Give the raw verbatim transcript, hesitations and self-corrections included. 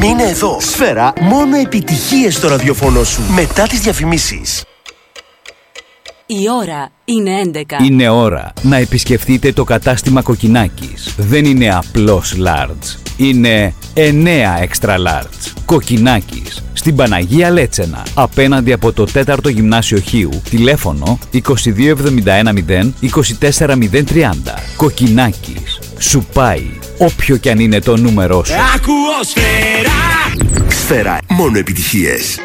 Μείνε εδώ. Σφαίρα, μόνο επιτυχίες στο ραδιοφωνό σου. Μετά τις διαφημίσεις. Η ώρα είναι έντεκα. Είναι ώρα να επισκεφτείτε το κατάστημα Κοκκινάκης. Δεν είναι απλώς large. Είναι εννέα extra large. Κοκκινάκης. Στην Παναγία Λέτσενα, απέναντι από το τέταρτο Γυμνάσιο Χίου. Τηλέφωνο είκοσι δύο εβδομήντα ένα μηδέν είκοσι τέσσερα μηδέν τριάντα. Κοκκινάκης. Σου πάει όποιο κι αν είναι το νούμερό σου. Ακούω Σφαίρα. Σφαίρα, μόνο επιτυχίες.